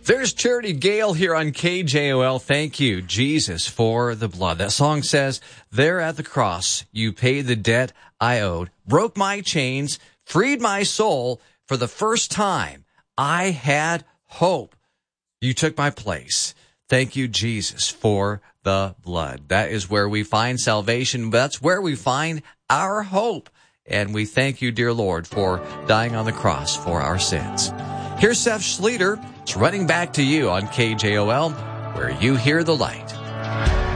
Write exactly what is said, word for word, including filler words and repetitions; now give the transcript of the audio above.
There's Charity Gale here on K J O L. Thank you, Jesus, for the blood. That song says, there at the cross, you paid the debt I owed, broke my chains, freed my soul. For the first time, I had hope. You took my place. Thank you, Jesus, for the blood. That is where we find salvation. That's where we find our hope. And we thank you, dear Lord, for dying on the cross for our sins. Here's Seth Schleter. It's running back to you on K J O L, where you hear the light.